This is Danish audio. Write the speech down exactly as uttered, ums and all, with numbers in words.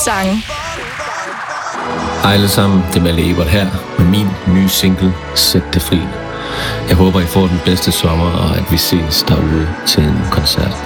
sange. Hej alle sammen, det er Malle Ebert her med min nye single, Sæt det fri. Jeg håber, I får den bedste sommer, og at vi ses derude til en koncert.